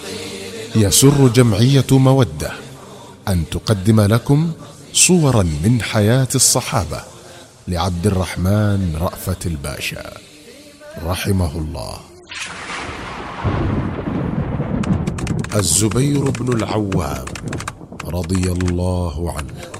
يسر جمعية مودة أن تقدم لكم صورا من حياة الصحابة لعبد الرحمن رأفت الباشا رحمه الله. الزبير بن العوام رضي الله عنه